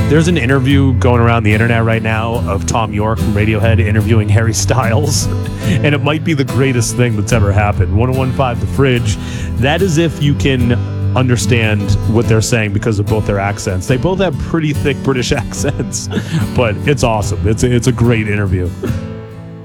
There's an interview going around the internet right now of Tom York from Radiohead interviewing Harry Styles, and it might be the greatest thing that's ever happened. 1015 The Fridge, that is if you can understand what they're saying because of both their accents. They both have pretty thick British accents, but it's awesome. It's a great interview.